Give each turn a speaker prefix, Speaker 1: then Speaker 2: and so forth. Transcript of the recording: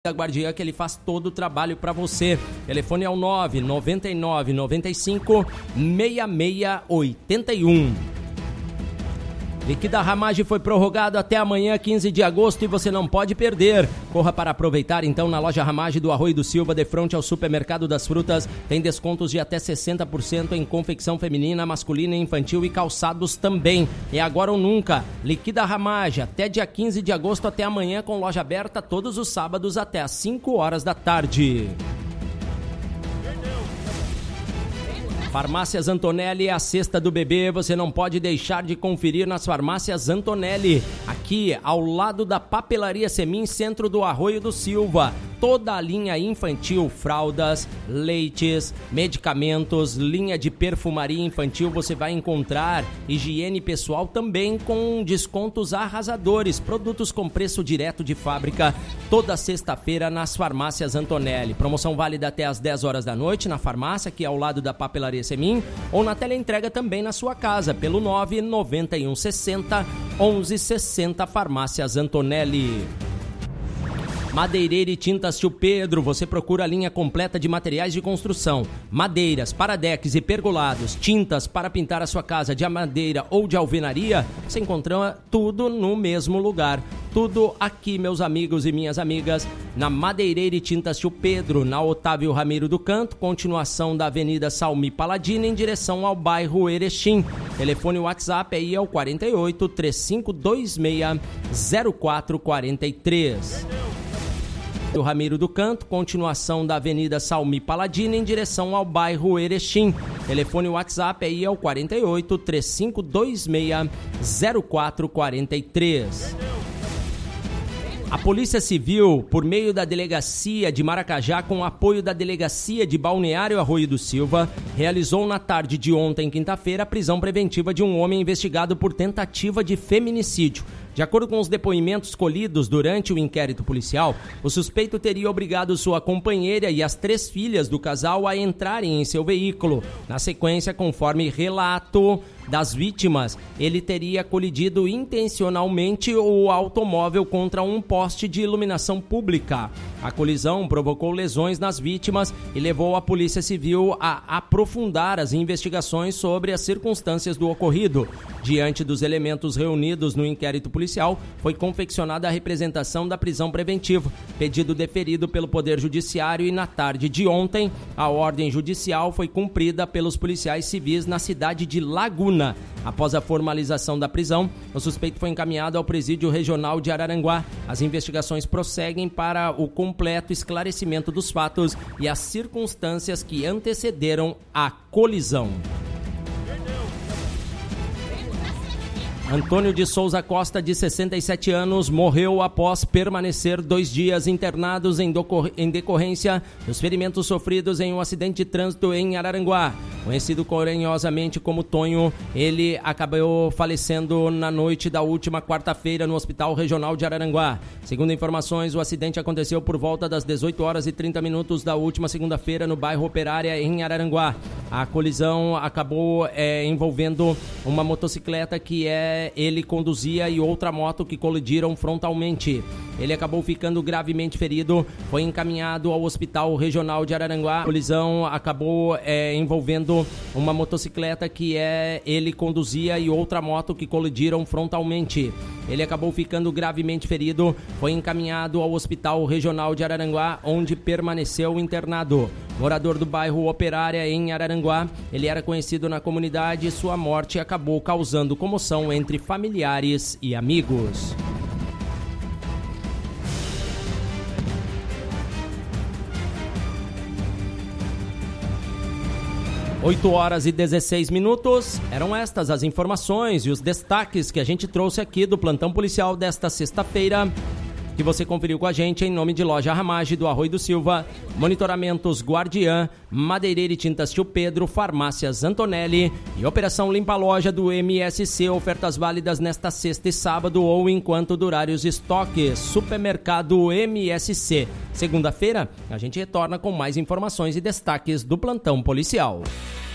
Speaker 1: da Guardiã, que ele faz todo o trabalho para você. Telefone é o 999 95 6681. Liquida Ramage foi prorrogado até amanhã, 15 de agosto, e você não pode perder. Corra para aproveitar então na loja Ramage do Arroio do Silva, de frente ao Supermercado das Frutas. Tem descontos de até 60% em confecção feminina, masculina, infantil e calçados também. É agora ou nunca. Liquida Ramage até dia 15 de agosto, até amanhã, com loja aberta todos os sábados até às 5 horas da tarde. Farmácias Antonelli, a cesta do bebê, você não pode deixar de conferir nas Farmácias Antonelli, aqui ao lado da Papelaria Semin, centro do Arroio do Silva. Toda a linha infantil, fraldas, leites, medicamentos, linha de perfumaria infantil, você vai encontrar. Higiene pessoal também com descontos arrasadores, produtos com preço direto de fábrica, toda sexta-feira nas Farmácias Antonelli. Promoção válida até às 10 horas da noite na farmácia, aqui ao lado da Papelaria Semin, ou na teleentrega também na sua casa, pelo 991 60 11 60. Farmácias Antonelli. Madeireira e Tintas Tio Pedro, você procura a linha completa de materiais de construção, madeiras, paradeques e pergolados, tintas para pintar a sua casa de madeira ou de alvenaria, você encontra tudo no mesmo lugar. Tudo aqui, meus amigos e minhas amigas, na Madeireira e Tintas Tio Pedro, na Otávio Ramiro do Canto, continuação da Avenida Salmi Paladino, em direção ao bairro Erechim. Telefone WhatsApp aí é o 48 3526 0443. Do Ramiro do Canto, continuação da Avenida Salmi Paladino, em direção ao bairro Erechim. Telefone WhatsApp aí é o 48 3526 0443. A Polícia Civil, por meio da Delegacia de Maracajá, com apoio da Delegacia de Balneário Arroio do Silva, realizou na tarde de ontem, quinta-feira, a prisão preventiva de um homem investigado por tentativa de feminicídio. De acordo com os depoimentos colhidos durante o inquérito policial, o suspeito teria obrigado sua companheira e as 3 filhas do casal a entrarem em seu veículo. Na sequência, conforme relato das vítimas, ele teria colidido intencionalmente o automóvel contra um poste de iluminação pública. A colisão provocou lesões nas vítimas e levou a Polícia Civil a aprofundar as investigações sobre as circunstâncias do ocorrido. Diante dos elementos reunidos no inquérito policial, foi confeccionada a representação da prisão preventiva, pedido deferido pelo Poder Judiciário, e na tarde de ontem, a ordem judicial foi cumprida pelos policiais civis na cidade de Laguna. Após a formalização da prisão, o suspeito foi encaminhado ao Presídio Regional de Araranguá. As investigações prosseguem para o completo esclarecimento dos fatos e as circunstâncias que antecederam a colisão. Antônio de Souza Costa, de 67 anos, morreu após permanecer 2 dias internados em decorrência dos ferimentos sofridos em um acidente de trânsito em Araranguá. Conhecido carinhosamente como Tonho, ele acabou falecendo na noite da última quarta-feira no Hospital Regional de Araranguá. Segundo informações, o acidente aconteceu por volta das 18 horas e 30 minutos da última segunda-feira no bairro Operária, em Araranguá. A colisão acabou envolvendo uma motocicleta que ele conduzia e outra moto que colidiram frontalmente. Ele acabou ficando gravemente ferido, foi encaminhado ao Hospital Regional de Araranguá. A colisão acabou envolvendo uma motocicleta que ele conduzia e outra moto que colidiram frontalmente. Ele acabou ficando gravemente ferido, foi encaminhado ao Hospital Regional de Araranguá, onde permaneceu internado. Morador do bairro Operária, em Araranguá, ele era conhecido na comunidade e sua morte acabou causando comoção entre familiares e amigos. Oito horas e 16 minutos. Eram estas as informações e os destaques que a gente trouxe aqui do plantão policial desta sexta-feira, que você conferiu com a gente em nome de Loja Ramage do Arroio do Silva, Monitoramentos Guardiã, Madeireira e Tintas Tio Pedro, Farmácias Antonelli e Operação Limpa Loja do MSC. Ofertas válidas nesta sexta e sábado ou enquanto durarem os estoques. Supermercado MSC. Segunda-feira, a gente retorna com mais informações e destaques do plantão policial.